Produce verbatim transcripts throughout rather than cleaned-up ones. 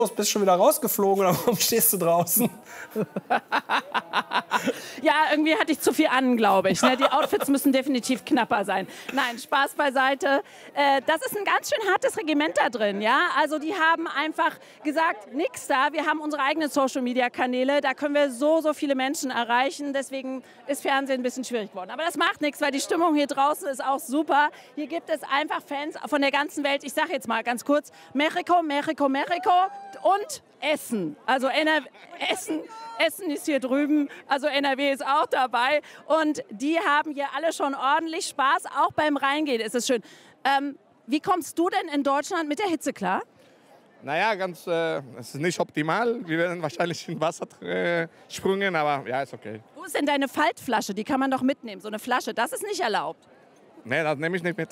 Bist schon wieder rausgeflogen oder warum stehst du draußen? Ja, irgendwie hatte ich zu viel an, glaube ich. Ne? Die Outfits müssen definitiv knapper sein. Nein, Spaß beiseite. Äh, das ist ein ganz schön hartes Regiment da drin. Ja? Also die haben einfach gesagt, nix da. Wir haben unsere eigenen Social-Media-Kanäle. Da können wir so, so viele Menschen erreichen. Deswegen ist Fernsehen ein bisschen schwierig geworden. Aber das macht nichts, weil die Stimmung hier draußen ist auch super. Hier gibt es einfach Fans von der ganzen Welt. Ich sage jetzt mal ganz kurz, Mexiko, Mexiko, Mexiko. Und Essen. Also N R W, Essen, Essen ist hier drüben, also N R W ist auch dabei. Und die haben hier alle schon ordentlich Spaß, auch beim Reingehen ist es schön. Ähm, wie kommst du denn in Deutschland mit der Hitze klar? Naja, ganz, äh, es ist nicht optimal. Wir werden wahrscheinlich in Wasser äh, sprungen, aber ja, ist okay. Wo ist denn deine Faltflasche? Die kann man doch mitnehmen, so eine Flasche. Das ist nicht erlaubt. Nee, das nehme ich nicht mit.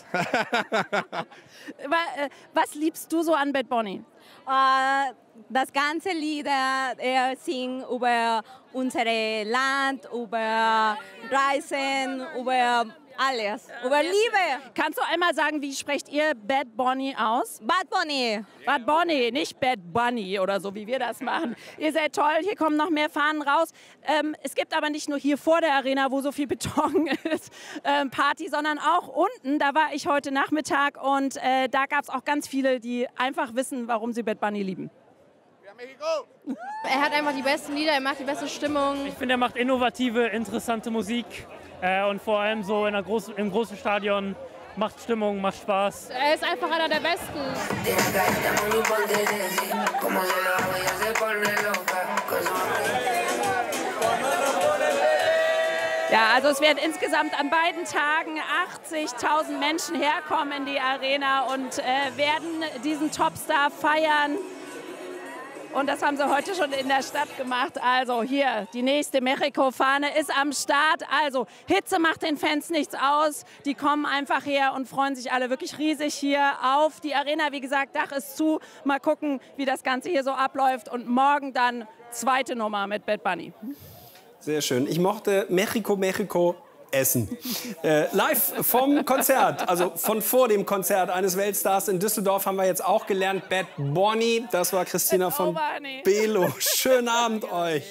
Was liebst du so an Bad Bunny? Uh, das ganze Lieder, er singt über unser Land, über Reisen, über alles, über Liebe. Kannst du einmal sagen, wie sprecht ihr Bad Bunny aus? Bad Bunny. Bad Bunny, nicht Bad Bunny oder so, wie wir das machen. Ihr seid toll, hier kommen noch mehr Fahnen raus. Ähm, es gibt aber nicht nur hier vor der Arena, wo so viel Beton ist, ähm, Party, sondern auch unten. Da war ich heute Nachmittag und äh, da gab es auch ganz viele, die einfach wissen, warum sie Bad Bunny lieben. Er hat einfach die besten Lieder, er macht die beste Stimmung. Ich finde, er macht innovative, interessante Musik. Äh, und vor allem so in einer großen, im großen Stadion macht Stimmung, macht Spaß. Er ist einfach einer der Besten. Ja, also es werden insgesamt an beiden Tagen achtzigtausend Menschen herkommen in die Arena und äh, werden diesen Topstar feiern. Und das haben sie heute schon in der Stadt gemacht. Also hier, die nächste Mexiko-Fahne ist am Start. Also Hitze macht den Fans nichts aus. Die kommen einfach her und freuen sich alle wirklich riesig hier auf die Arena. Wie gesagt, Dach ist zu. Mal gucken, wie das Ganze hier so abläuft. Und morgen dann zweite Nummer mit Bad Bunny. Sehr schön. Ich mochte Mexiko, Mexiko. Essen. Äh, live vom Konzert, also von vor dem Konzert eines Weltstars in Düsseldorf haben wir jetzt auch gelernt. Bad Bunny, das war Christina von Belo. Schönen Abend euch.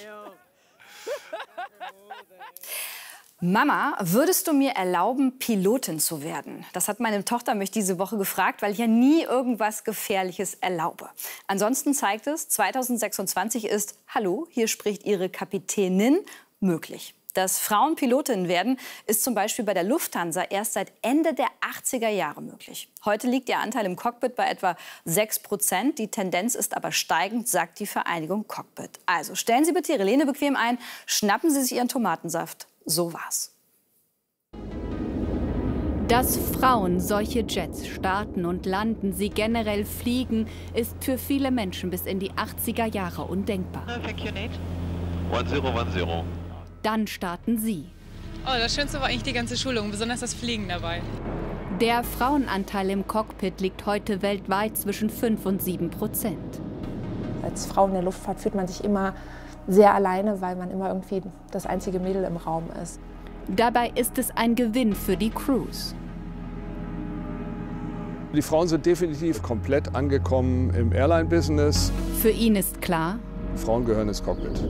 Mama, würdest du mir erlauben, Pilotin zu werden? Das hat meine Tochter mich diese Woche gefragt, weil ich ja nie irgendwas Gefährliches erlaube. Ansonsten zeigt es, zweitausendsechsundzwanzig ist, hallo, hier spricht ihre Kapitänin, möglich. Dass Frauen Pilotinnen werden, ist zum Beispiel bei der Lufthansa erst seit Ende der achtziger Jahre möglich. Heute liegt ihr Anteil im Cockpit bei etwa sechs Prozent. Die Tendenz ist aber steigend, sagt die Vereinigung Cockpit. Also stellen Sie bitte Ihre Lehne bequem ein, schnappen Sie sich Ihren Tomatensaft. So war's. Dass Frauen solche Jets starten und landen, sie generell fliegen, ist für viele Menschen bis in die achtziger Jahre undenkbar. Dann starten sie. Oh, das Schönste war eigentlich die ganze Schulung, besonders das Fliegen dabei. Der Frauenanteil im Cockpit liegt heute weltweit zwischen fünf und sieben Prozent. Als Frau in der Luftfahrt fühlt man sich immer sehr alleine, weil man immer irgendwie das einzige Mädel im Raum ist. Dabei ist es ein Gewinn für die Crews. Die Frauen sind definitiv komplett angekommen im Airline-Business. Für ihn ist klar, Frauen gehören ins Cockpit.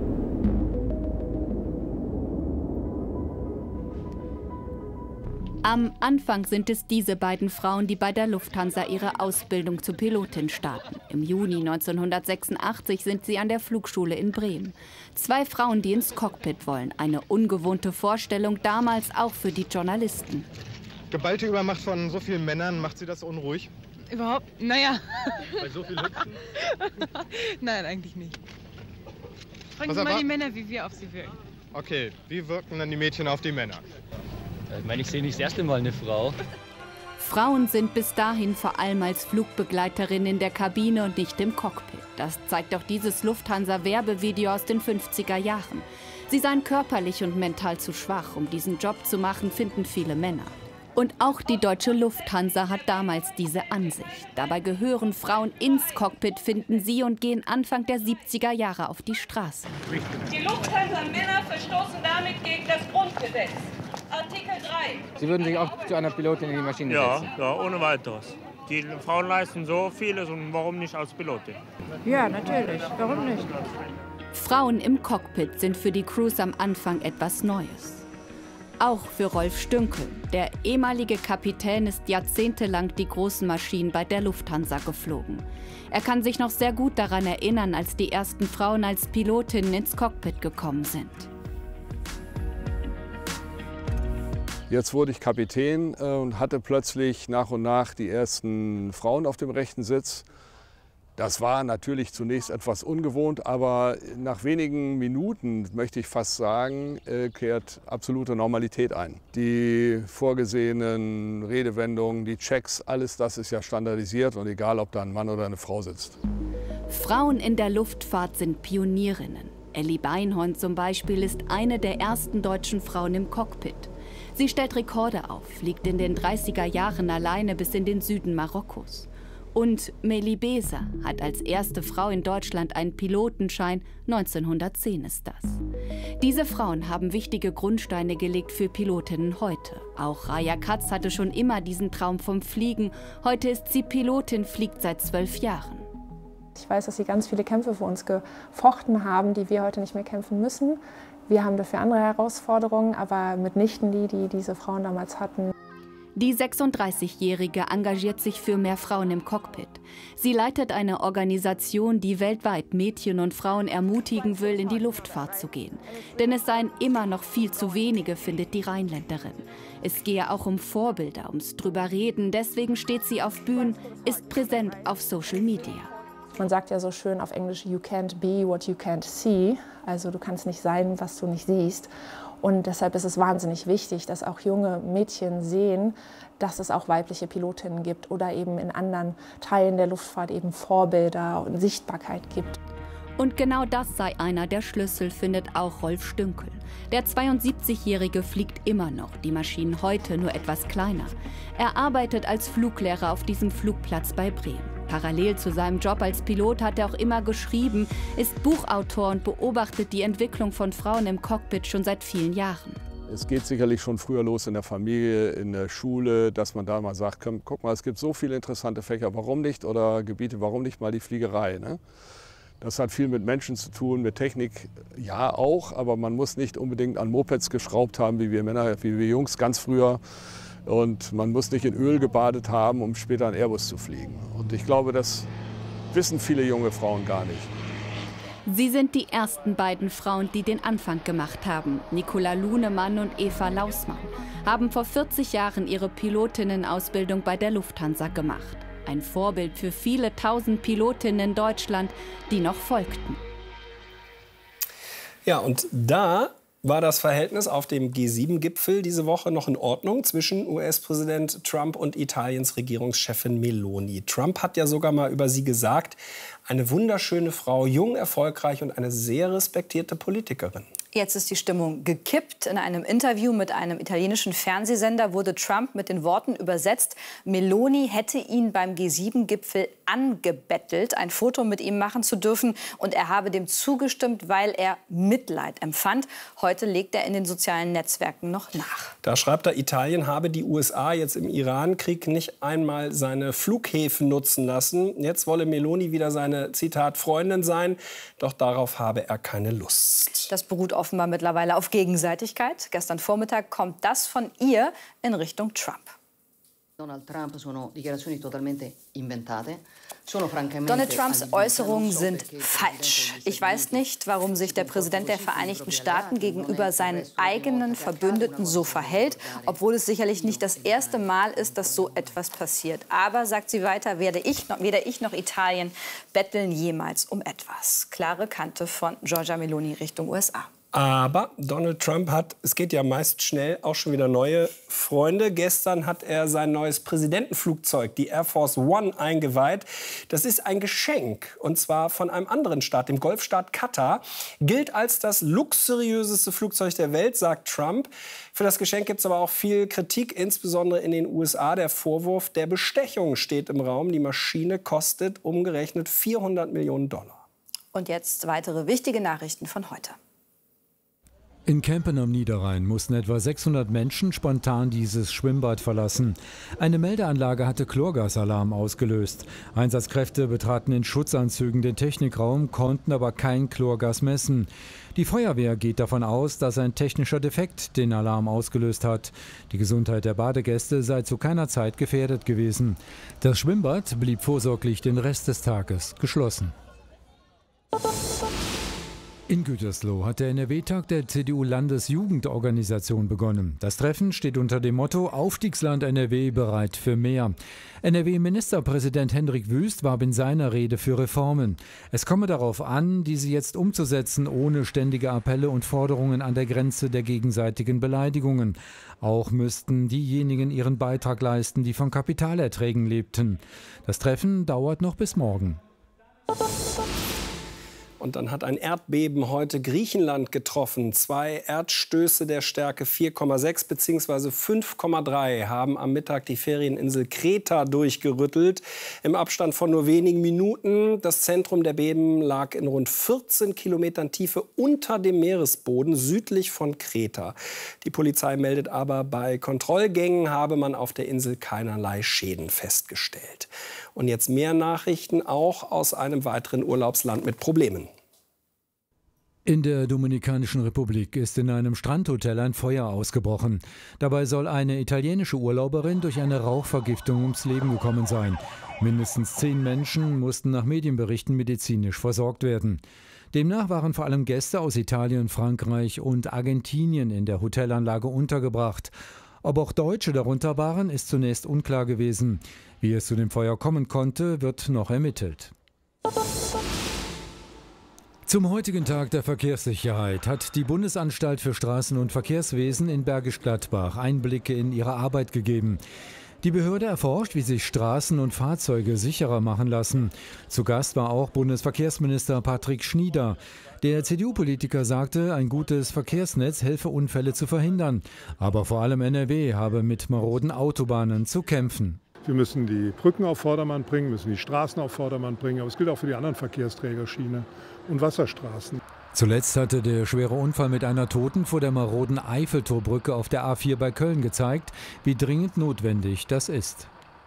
am Anfang sind es diese beiden Frauen, die bei der Lufthansa ihre Ausbildung zur Pilotin starten. Im Juni neunzehnhundertsechsundachtzig sind sie an der Flugschule in Bremen. Zwei Frauen, die ins Cockpit wollen. Eine ungewohnte Vorstellung, damals auch für die Journalisten. Geballte Übermacht von so vielen Männern, macht Sie das unruhig? Überhaupt? Naja. Bei so viel Hüpfen? Nein, eigentlich nicht. Fragen Sie mal die Männer, wie wir auf sie wirken. Okay, wie wirken dann die Mädchen auf die Männer? Ich meine, ich sehe nicht das erste Mal eine Frau. Frauen sind bis dahin vor allem als Flugbegleiterin in der Kabine und nicht im Cockpit. Das zeigt auch dieses Lufthansa-Werbevideo aus den fünfziger Jahren. Sie seien körperlich und mental zu schwach, um diesen Job zu machen, finden viele Männer. Und auch die deutsche Lufthansa hat damals diese Ansicht. Dabei gehören Frauen ins Cockpit, finden sie, und gehen Anfang der siebziger Jahre auf die Straße. Die Lufthansa-Männer verstoßen damit gegen das Grundgesetz. Artikel drei. Sie würden sich auch zu einer Pilotin in die Maschine ja, setzen? Ja, ohne weiteres. Die Frauen leisten so vieles und warum nicht als Pilotin? Ja, natürlich. Warum nicht? Frauen im Cockpit sind für die Crews am Anfang etwas Neues. Auch für Rolf Stünkel. Der ehemalige Kapitän ist jahrzehntelang die großen Maschinen bei der Lufthansa geflogen. Er kann sich noch sehr gut daran erinnern, als die ersten Frauen als Pilotinnen ins Cockpit gekommen sind. Jetzt wurde ich Kapitän und hatte plötzlich nach und nach die ersten Frauen auf dem rechten Sitz. Das war natürlich zunächst etwas ungewohnt, aber nach wenigen Minuten, möchte ich fast sagen, kehrt absolute Normalität ein. Die vorgesehenen Redewendungen, die Checks, alles das ist ja standardisiert und egal, ob da ein Mann oder eine Frau sitzt. Frauen in der Luftfahrt sind Pionierinnen. Elli Beinhorn zum Beispiel ist eine der ersten deutschen Frauen im Cockpit. Sie stellt Rekorde auf, fliegt in den dreißiger Jahren alleine bis in den Süden Marokkos. Und Meli Beser hat als erste Frau in Deutschland einen Pilotenschein, neunzehnhundertzehn ist das. Diese Frauen haben wichtige Grundsteine gelegt für Pilotinnen heute. Auch Raya Katz hatte schon immer diesen Traum vom Fliegen. Heute ist sie Pilotin, fliegt seit zwölf Jahren. Ich weiß, dass sie ganz viele Kämpfe für uns gefochten haben, die wir heute nicht mehr kämpfen müssen. Wir haben dafür andere Herausforderungen, aber mitnichten die, die diese Frauen damals hatten. Die sechsunddreißigjährige engagiert sich für mehr Frauen im Cockpit. Sie leitet eine Organisation, die weltweit Mädchen und Frauen ermutigen will, in die Luftfahrt zu gehen. Denn es seien immer noch viel zu wenige, findet die Rheinländerin. Es gehe auch um Vorbilder, ums drüber reden. Deswegen steht sie auf Bühnen, ist präsent auf Social Media. Man sagt ja so schön auf Englisch, you can't be what you can't see. Also du kannst nicht sein, was du nicht siehst. Und deshalb ist es wahnsinnig wichtig, dass auch junge Mädchen sehen, dass es auch weibliche Pilotinnen gibt oder eben in anderen Teilen der Luftfahrt eben Vorbilder und Sichtbarkeit gibt. Und genau das sei einer der Schlüssel, findet auch Rolf Stünkel. Der zweiundsiebzigjährige fliegt immer noch, die Maschinen heute nur etwas kleiner. Er arbeitet als Fluglehrer auf diesem Flugplatz bei Bremen. Parallel zu seinem Job als Pilot hat er auch immer geschrieben, ist Buchautor und beobachtet die Entwicklung von Frauen im Cockpit schon seit vielen Jahren. Es geht sicherlich schon früher los in der Familie, in der Schule, dass man da mal sagt, komm, guck mal, es gibt so viele interessante Fächer, warum nicht? Oder Gebiete, warum nicht mal die Fliegerei? Ne? Das hat viel mit Menschen zu tun, mit Technik, ja auch, aber man muss nicht unbedingt an Mopeds geschraubt haben, wie wir Männer, wie wir Jungs ganz früher. Und man muss nicht in Öl gebadet haben, um später einen Airbus zu fliegen. Und ich glaube, das wissen viele junge Frauen gar nicht. Sie sind die ersten beiden Frauen, die den Anfang gemacht haben. Nicola Lunemann und Eva Lausmann haben vor vierzig Jahren ihre Pilotinnenausbildung bei der Lufthansa gemacht. Ein Vorbild für viele tausend Pilotinnen in Deutschland, die noch folgten. Ja, und da war das Verhältnis auf dem G sieben Gipfel diese Woche noch in Ordnung zwischen U S-Präsident Trump und Italiens Regierungschefin Meloni. Trump hat ja sogar mal über sie gesagt, eine wunderschöne Frau, jung, erfolgreich und eine sehr respektierte Politikerin. Jetzt ist die Stimmung gekippt. In einem Interview mit einem italienischen Fernsehsender wurde Trump mit den Worten übersetzt, Meloni hätte ihn beim G sieben Gipfel angebettelt, ein Foto mit ihm machen zu dürfen. Und er habe dem zugestimmt, weil er Mitleid empfand. Heute legt er in den sozialen Netzwerken noch nach. Da schreibt er, Italien habe die U S A jetzt im Iran-Krieg nicht einmal seine Flughäfen nutzen lassen. Jetzt wolle Meloni wieder seine, Zitat, Freundin sein. Doch darauf habe er keine Lust. Das beruht offenbar mittlerweile auf Gegenseitigkeit. Gestern Vormittag kommt das von ihr in Richtung Trump. Donald Trump sono dichiarazioni totalmente inventate. Donald Trumps Äußerungen sind falsch. Ich weiß nicht, warum sich der Präsident der Vereinigten Staaten gegenüber seinen eigenen Verbündeten so verhält, obwohl es sicherlich nicht das erste Mal ist, dass so etwas passiert. Aber, sagt sie weiter, werde ich noch, weder ich noch Italien betteln jemals um etwas. Klare Kante von Giorgia Meloni Richtung U S A. Aber Donald Trump hat, es geht ja meist schnell, auch schon wieder neue Freunde. Gestern hat er sein neues Präsidentenflugzeug, die Air Force One, eingeweiht. Das ist ein Geschenk, und zwar von einem anderen Staat, dem Golfstaat Katar. Gilt als das luxuriöseste Flugzeug der Welt, sagt Trump. Für das Geschenk gibt es aber auch viel Kritik, insbesondere in den U S A. Der Vorwurf der Bestechung steht im Raum. Die Maschine kostet umgerechnet vierhundert Millionen Dollar. Und jetzt weitere wichtige Nachrichten von heute. In Kempen am Niederrhein mussten etwa sechshundert Menschen spontan dieses Schwimmbad verlassen. Eine Meldeanlage hatte Chlorgasalarm ausgelöst. Einsatzkräfte betraten in Schutzanzügen den Technikraum, konnten aber kein Chlorgas messen. Die Feuerwehr geht davon aus, dass ein technischer Defekt den Alarm ausgelöst hat. Die Gesundheit der Badegäste sei zu keiner Zeit gefährdet gewesen. Das Schwimmbad blieb vorsorglich den Rest des Tages geschlossen. In Gütersloh hat der N R W-Tag der C D U-Landesjugendorganisation begonnen. Das Treffen steht unter dem Motto Aufstiegsland N R W bereit für mehr. N R W-Ministerpräsident Hendrik Wüst warb in seiner Rede für Reformen. Es komme darauf an, diese jetzt umzusetzen, ohne ständige Appelle und Forderungen an der Grenze der gegenseitigen Beleidigungen. Auch müssten diejenigen ihren Beitrag leisten, die von Kapitalerträgen lebten. Das Treffen dauert noch bis morgen. Und dann hat ein Erdbeben heute Griechenland getroffen. Zwei Erdstöße der Stärke vier Komma sechs bzw. fünf Komma drei haben am Mittag die Ferieninsel Kreta durchgerüttelt. Im Abstand von nur wenigen Minuten. Das Zentrum der Beben lag in rund vierzehn Kilometern Tiefe unter dem Meeresboden südlich von Kreta. Die Polizei meldet aber, bei Kontrollgängen habe man auf der Insel keinerlei Schäden festgestellt. Und jetzt mehr Nachrichten auch aus einem weiteren Urlaubsland mit Problemen. In der Dominikanischen Republik ist in einem Strandhotel ein Feuer ausgebrochen. Dabei soll eine italienische Urlauberin durch eine Rauchvergiftung ums Leben gekommen sein. Mindestens zehn Menschen mussten nach Medienberichten medizinisch versorgt werden. Demnach waren vor allem Gäste aus Italien, Frankreich und Argentinien in der Hotelanlage untergebracht. Ob auch Deutsche darunter waren, ist zunächst unklar gewesen. Wie es zu dem Feuer kommen konnte, wird noch ermittelt. Zum heutigen Tag der Verkehrssicherheit hat die Bundesanstalt für Straßen- und Verkehrswesen in Bergisch Gladbach Einblicke in ihre Arbeit gegeben. Die Behörde erforscht, wie sich Straßen und Fahrzeuge sicherer machen lassen. Zu Gast war auch Bundesverkehrsminister Patrick Schnieder. Der C D U-Politiker sagte, ein gutes Verkehrsnetz helfe, Unfälle zu verhindern. Aber vor allem N R W habe mit maroden Autobahnen zu kämpfen. Wir müssen die Brücken auf Vordermann bringen, müssen die Straßen auf Vordermann bringen. Aber es gilt auch für die anderen Verkehrsträger, Schiene und Wasserstraßen. Zuletzt hatte der schwere Unfall mit einer Toten vor der maroden Eiffeltorbrücke auf der A vier bei Köln gezeigt, wie dringend notwendig das ist.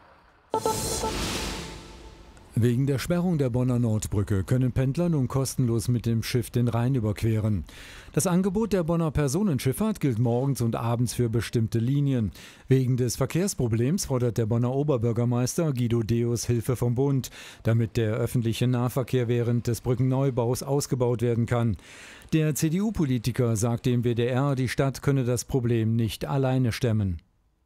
Wegen der Sperrung der Bonner Nordbrücke können Pendler nun kostenlos mit dem Schiff den Rhein überqueren. Das Angebot der Bonner Personenschifffahrt gilt morgens und abends für bestimmte Linien. Wegen des Verkehrsproblems fordert der Bonner Oberbürgermeister Guido Deus Hilfe vom Bund, damit der öffentliche Nahverkehr während des Brückenneubaus ausgebaut werden kann. Der C D U-Politiker sagte im W D R, die Stadt könne das Problem nicht alleine stemmen.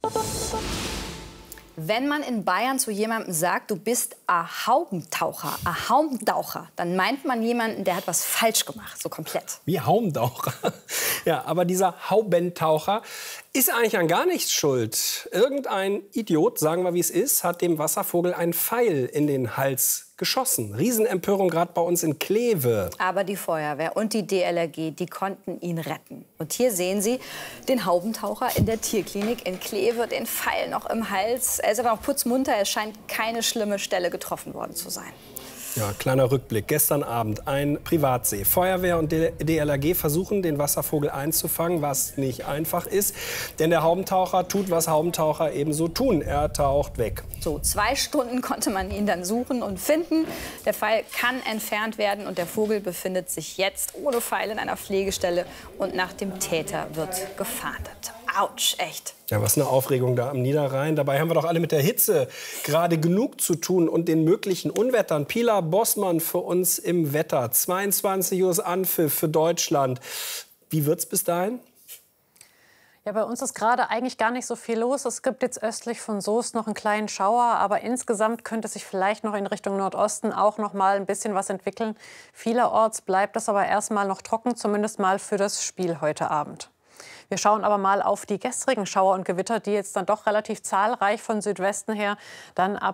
Wenn man in Bayern zu jemandem sagt, du bist ein Haubentaucher, ein Haubentaucher, dann meint man jemanden, der hat was falsch gemacht, so komplett. Wie Haubentaucher. Ja, aber dieser Haubentaucher ist eigentlich an gar nichts schuld. Irgendein Idiot, sagen wir wie es ist, hat dem Wasservogel einen Pfeil in den Hals geschossen. Riesenempörung gerade bei uns in Kleve. Aber die Feuerwehr und die D L R G, die konnten ihn retten. Und hier sehen Sie den Haubentaucher in der Tierklinik in Kleve, den Pfeil noch im Hals. Er ist aber noch putzmunter, es scheint keine schlimme Stelle getroffen worden zu sein. Ja, kleiner Rückblick. Gestern Abend ein Privatsee. Feuerwehr und D L R G versuchen, den Wasservogel einzufangen, was nicht einfach ist. Denn der Haubentaucher tut, was Haubentaucher ebenso tun. Er taucht weg. So, zwei Stunden konnte man ihn dann suchen und finden. Der Pfeil kann entfernt werden und der Vogel befindet sich jetzt ohne Pfeil in einer Pflegestelle. Und nach dem Täter wird gefahndet. Autsch, echt. Ja, was eine Aufregung da am Niederrhein. Dabei haben wir doch alle mit der Hitze gerade genug zu tun und den möglichen Unwettern. Pila Bossmann für uns im Wetter. zweiundzwanzig Uhr ist Anpfiff für Deutschland. Wie wird's bis dahin? Ja, bei uns ist gerade eigentlich gar nicht so viel los. Es gibt jetzt östlich von Soest noch einen kleinen Schauer, aber insgesamt könnte sich vielleicht noch in Richtung Nordosten auch noch mal ein bisschen was entwickeln. Vielerorts bleibt es aber erstmal noch trocken, zumindest mal für das Spiel heute Abend. Wir schauen aber mal auf die gestrigen Schauer und Gewitter, die jetzt dann doch relativ zahlreich von Südwesten her dann ab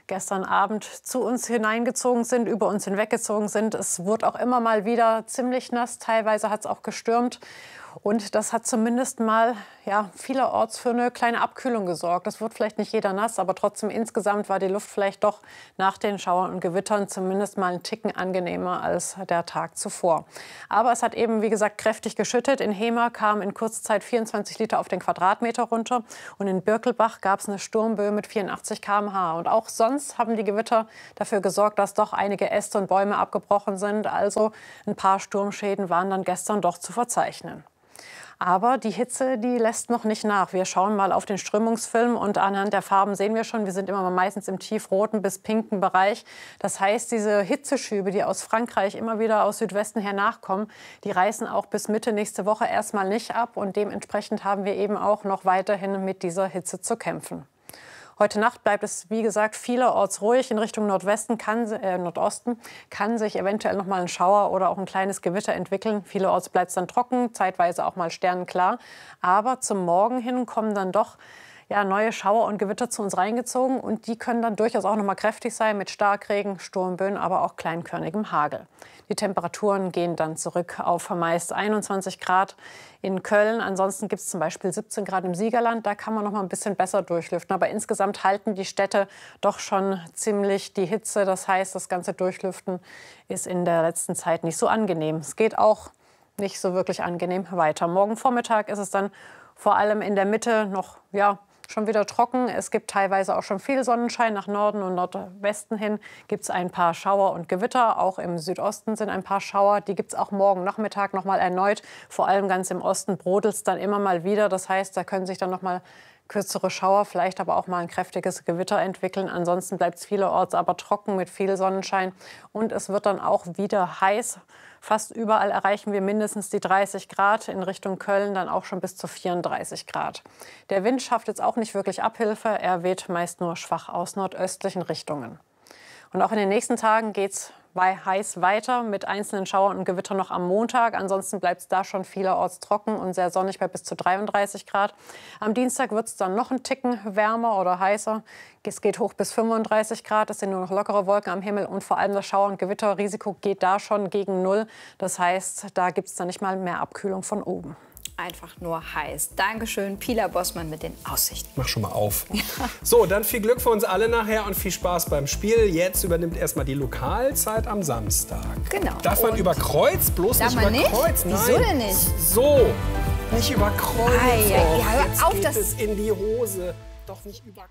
gestern Abend zu uns hineingezogen sind, über uns hinweggezogen sind. Es wurde auch immer mal wieder ziemlich nass, teilweise hat es auch gestürmt. Und das hat zumindest mal ja, vielerorts für eine kleine Abkühlung gesorgt. Es wird vielleicht nicht jeder nass, aber trotzdem insgesamt war die Luft vielleicht doch nach den Schauern und Gewittern zumindest mal einen Ticken angenehmer als der Tag zuvor. Aber es hat eben, wie gesagt, kräftig geschüttet. In Hemer kamen in kurzer Zeit vierundzwanzig Liter auf den Quadratmeter runter. Und in Birkelbach gab es eine Sturmböe mit vierundachtzig Kilometer pro Stunde. Und auch sonst haben die Gewitter dafür gesorgt, dass doch einige Äste und Bäume abgebrochen sind. Also ein paar Sturmschäden waren dann gestern doch zu verzeichnen. Aber die Hitze, die lässt noch nicht nach. Wir schauen mal auf den Strömungsfilm und anhand der Farben sehen wir schon, wir sind immer meistens im tiefroten bis pinken Bereich. Das heißt, diese Hitzeschübe, die aus Frankreich immer wieder aus Südwesten her nachkommen, die reißen auch bis Mitte nächste Woche erstmal nicht ab. Und dementsprechend haben wir eben auch noch weiterhin mit dieser Hitze zu kämpfen. Heute Nacht bleibt es, wie gesagt, vielerorts ruhig. In Richtung Nordwesten kann, äh, Nordosten kann sich eventuell noch mal ein Schauer oder auch ein kleines Gewitter entwickeln. Vielerorts bleibt es dann trocken, zeitweise auch mal sternenklar. Aber zum Morgen hin kommen dann doch ja, neue Schauer und Gewitter zu uns reingezogen. Und die können dann durchaus auch noch mal kräftig sein mit Starkregen, Sturmböen, aber auch kleinkörnigem Hagel. Die Temperaturen gehen dann zurück auf meist einundzwanzig Grad in Köln. Ansonsten gibt es zum Beispiel siebzehn Grad im Siegerland. Da kann man noch mal ein bisschen besser durchlüften. Aber insgesamt halten die Städte doch schon ziemlich die Hitze. Das heißt, das ganze Durchlüften ist in der letzten Zeit nicht so angenehm. Es geht auch nicht so wirklich angenehm weiter. Morgen Vormittag ist es dann vor allem in der Mitte noch, ja, schon wieder trocken. Es gibt teilweise auch schon viel Sonnenschein. Nach Norden und Nordwesten hin gibt es ein paar Schauer und Gewitter. Auch im Südosten sind ein paar Schauer. Die gibt es auch morgen Nachmittag noch mal erneut. Vor allem ganz im Osten brodelt es dann immer mal wieder. Das heißt, da können sich dann noch mal kürzere Schauer, vielleicht aber auch mal ein kräftiges Gewitter entwickeln. Ansonsten bleibt es vielerorts aber trocken mit viel Sonnenschein. Und es wird dann auch wieder heiß. Fast überall erreichen wir mindestens die dreißig Grad, in Richtung Köln dann auch schon bis zu vierunddreißig Grad. Der Wind schafft jetzt auch nicht wirklich Abhilfe, er weht meist nur schwach aus nordöstlichen Richtungen. Und auch in den nächsten Tagen geht es heiß weiter mit einzelnen Schauern und Gewittern noch am Montag. Ansonsten bleibt es da schon vielerorts trocken und sehr sonnig bei bis zu dreiunddreißig Grad. Am Dienstag wird es dann noch einen Ticken wärmer oder heißer. Es geht hoch bis fünfunddreißig Grad. Es sind nur noch lockere Wolken am Himmel und vor allem das Schauer- und Gewitterrisiko geht da schon gegen Null. Das heißt, da gibt es dann nicht mal mehr Abkühlung von oben. Einfach nur heiß. Dankeschön, Pila Bossmann mit den Aussichten. Mach schon mal auf. Ja. So, dann viel Glück für uns alle nachher und viel Spaß beim Spiel. Jetzt übernimmt erstmal die Lokalzeit am Samstag. Genau. Darf man und über Kreuz? Bloß darf nicht man über nicht? Kreuz. Nein. Wieso denn nicht? So, nicht über Kreuz. Ei, ja, ja, hör Jetzt auf, geht das es in die Hose. Doch nicht über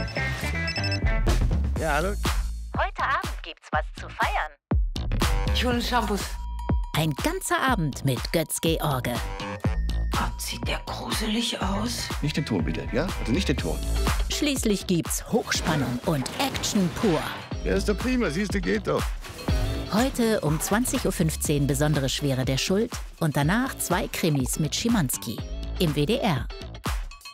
Ja, hallo. Heute Abend gibt's was zu feiern. Ich hole Shampoos. Ein ganzer Abend mit Götz-George. Gott, sieht der gruselig aus. Nicht den Ton bitte, ja? Also nicht den Ton. Schließlich gibt's Hochspannung und Action pur. Ja, ist doch prima, siehst du, geht doch. Heute um zwanzig Uhr fünfzehn Besondere Schwere der Schuld und danach zwei Krimis mit Schimanski im W D R.